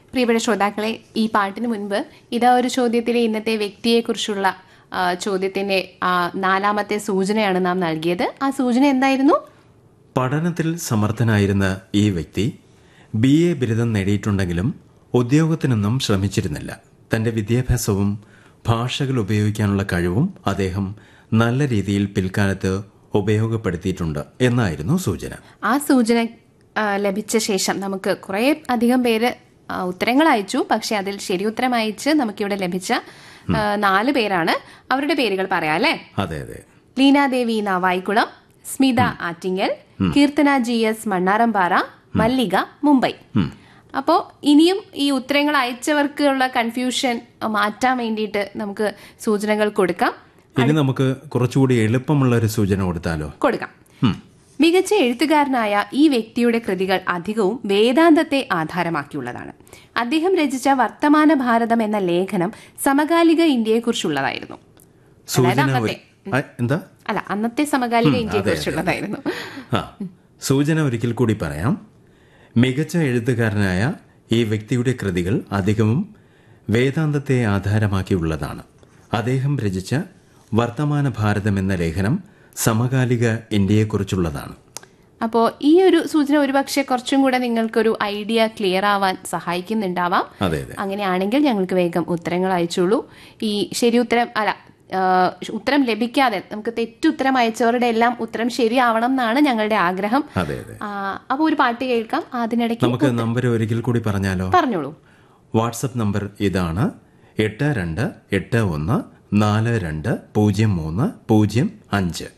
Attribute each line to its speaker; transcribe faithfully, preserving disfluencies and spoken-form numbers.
Speaker 1: പ്രിയപ്പെട്ട ശ്രോതാക്കളെ, ഈ പാട്ടിന് മുൻപ് ഇതാ ഒരു ചോദ്യത്തിലെ ഇന്നത്തെ വ്യക്തിയെക്കുറിച്ചുള്ള ആ, ചോദ്യത്തിന്റെ ആ, നാലാമത്തെ സൂചനയാണ് നാം നൽകിയത്. ആ സൂചന എന്തായിരുന്നു?
Speaker 2: പഠനത്തിൽ സമർത്ഥനായിരുന്ന ഈ വ്യക്തി ബി എ ബിരുദം നേടിയിട്ടുണ്ടെങ്കിലും ഉദ്യോഗത്തിനൊന്നും ശ്രമിച്ചിരുന്നില്ല. തന്റെ വിദ്യാഭ്യാസവും ഭാഷകൾ ഉപയോഗിക്കാനുള്ള കഴിവും അദ്ദേഹം നല്ല രീതിയിൽ പിൽക്കാലത്ത് ഉപയോഗപ്പെടുത്തിയിട്ടുണ്ട് എന്നായിരുന്നു സൂചന.
Speaker 1: ആ സൂചന ആ, ലഭിച്ച ശേഷം നമുക്ക് കുറേ അധികം പേര് ആ, ഉത്തരങ്ങൾ അയച്ചു. പക്ഷെ അതിൽ ശരി ഉത്തരം അയച്ച് നമുക്കിവിടെ ലഭിച്ച ആ, നാല് പേരാണ്. അവരുടെ പേരുകൾ പറയാം അല്ലേ?
Speaker 2: അതെ അതെ
Speaker 1: ലീനാദേവി നാവായിക്കുളം, സ്മിത ആറ്റിങ്ങൽ, കീർത്തന ജി എസ് മണ്ണാറമ്പാറ, മല്ലിക മുംബൈ. അപ്പോൾ ഇനിയും ഈ ഉത്തരങ്ങൾ അയച്ചവർക്കുള്ള കൺഫ്യൂഷൻ മാറ്റാൻ വേണ്ടിയിട്ട് നമുക്ക് സൂചനകൾ കൊടുക്കാം.
Speaker 2: ഇനി നമുക്ക് കുറച്ചുകൂടി എളുപ്പമുള്ള ഒരു സൂചന കൊടുത്താലോ?
Speaker 1: കൊടുക്കാം. മികച്ച എഴുത്തുകാരനായ ഈ വ്യക്തിയുടെ കൃതികൾ അധികവും വേദാന്തത്തെ ആധാരമാക്കിയുള്ളതാണ്. അദ്ദേഹം രചിച്ച വർത്തമാന ഭാരതം എന്ന ലേഖനം സമകാലിക ഇന്ത്യയെക്കുറിച്ചുള്ളതായിരുന്നു.
Speaker 2: സൂചന എന്താ?
Speaker 1: അല്ല, അന്നത്തെ സമകാലിക ഇന്ത്യയെക്കുറിച്ചുള്ളതായിരുന്നു.
Speaker 2: ആ, സൂചന ഒരിക്കൽ കൂടി പറയാം. മികച്ച എഴുത്തുകാരനായ ഈ വ്യക്തിയുടെ കൃതികൾ അധികവും വേദാന്തത്തെ ആധാരമാക്കിയുള്ളതാണ്. അദ്ദേഹം രചിച്ച വർത്തമാന ഭാരതം എന്ന ലേഖനം സമകാലിക ഇന്ത്യയെക്കുറിച്ചുള്ളതാണ്.
Speaker 1: അപ്പോൾ ഈ ഒരു സൂചന ഒരുപക്ഷെ കുറച്ചും കൂടെ നിങ്ങൾക്കൊരു ഐഡിയ ക്ലിയർ ആവാൻ സഹായിക്കുന്നുണ്ടാവാം. അങ്ങനെയാണെങ്കിൽ ഞങ്ങൾക്ക് വേഗം ഉത്തരങ്ങൾ അയച്ചോളൂ. ഈ ശരി ഉത്തരം അല്ല ഉത്തരം ലഭിക്കാതെ നമുക്ക് തെറ്റുത്തരം അയച്ചവരുടെ എല്ലാം ഉത്തരം ശരിയാവണം എന്നാണ് ഞങ്ങളുടെ ആഗ്രഹം. അപ്പോൾ ഒരു പാട്ട് കേൾക്കാം. അതിനിടയ്ക്ക്
Speaker 2: നമുക്ക് നമ്പർ ഒരിക്കൽ കൂടി പറഞ്ഞാലോ?
Speaker 1: പറഞ്ഞോളൂ.
Speaker 2: വാട്സപ്പ് നമ്പർ ഇതാണ്: എട്ട് രണ്ട് എട്ട് ഒന്ന് നാല് രണ്ട് പൂജ്യം മൂന്ന് പൂജ്യം അഞ്ച്.